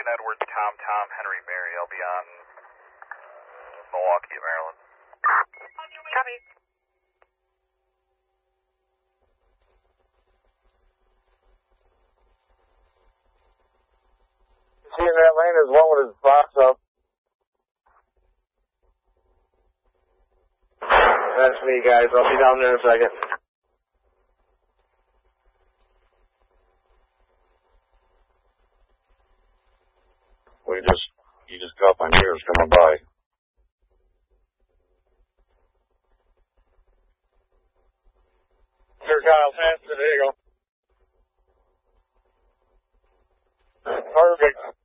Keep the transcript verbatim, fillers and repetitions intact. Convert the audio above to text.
Edwards, Tom, Tom, Henry, Mary. I'll be on Milwaukee, Maryland. Copy. See in that lane is one with his box up. That's me, guys. I'll be down there in a second. We just, you just caught my mirrors coming by. Here, Kyle, faster. There you go. Perfect.